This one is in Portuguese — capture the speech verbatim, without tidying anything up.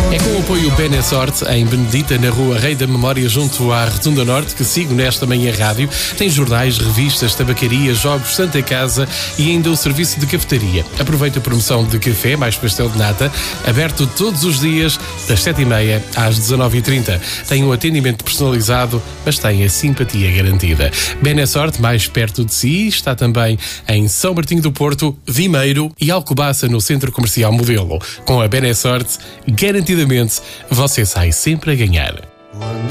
É com o apoio Benessorte, em Benedita, na Rua Rei da Memória, junto à Rotunda Norte, que sigo nesta manhã rádio. Tem jornais, revistas, tabacaria, jogos, Santa Casa e ainda o serviço de cafetaria. Aproveita a promoção de café mais pastel de nata, aberto todos os dias, das sete e meia às dezanove e trinta. Tem um atendimento personalizado, mas tem a simpatia garantida. Benessorte, mais perto de si, está também em São Martinho do Porto, Vimeiro e Alcobaça, no Centro Comercial Modelo. Com a Benessorte, garantidamente você sai sempre a ganhar.